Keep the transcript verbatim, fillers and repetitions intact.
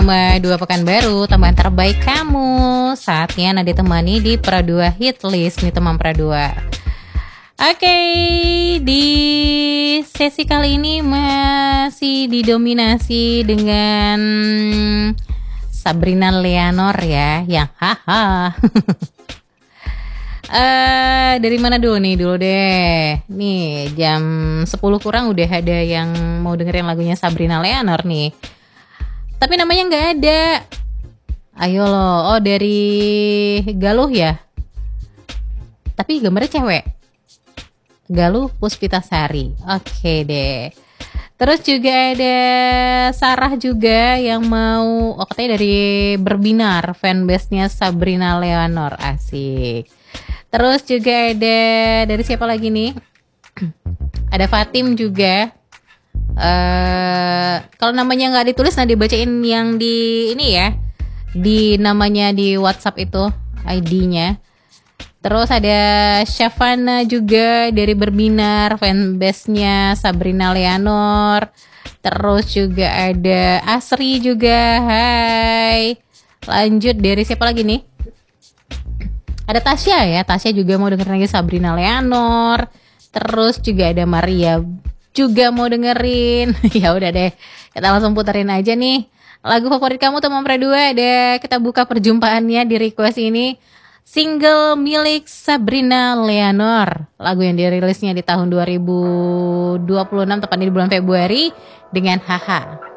Tambah dua pekan baru, tambahan terbaik kamu. Saatnya Nadi temani di Pra dua Hit List nih teman Pra dua. Oke, di sesi kali ini masih didominasi dengan Sabrina Leonor ya, yang haha. Uh, dari mana dulu nih dulu deh. Nih jam sepuluh kurang udah ada yang mau dengerin lagunya Sabrina Leonor nih. Tapi namanya nggak ada. Ayo loh, oh dari Galuh ya. Tapi gambarnya cewek. Galuh Puspitasari. Oke deh. Terus juga ada Sarah juga yang mau, oh katanya dari Berbinar, fanbase-nya Sabrina Leonor. Asik. Terus juga ada dari siapa lagi nih? Ada Fatim juga. Uh, kalau namanya nggak ditulis, nah dibacain yang di ini ya, di namanya di WhatsApp itu I D-nya. Terus ada Syafana juga dari Berbinar, fanbase-nya Sabrina Leonor. Terus juga ada Asri juga, hai. Lanjut dari siapa lagi nih? Ada Tasya ya, Tasya juga mau dengerin lagi Sabrina Leonor. Terus juga ada Maria juga mau dengerin. Ya udah deh, kita langsung puterin aja nih lagu favorit kamu teman Pra dua. Ada kita buka perjumpaannya di request ini, single milik Sabrina Leonor, lagu yang dirilisnya di tahun dua ribu dua puluh enam, tepatnya di bulan Februari, dengan Haha.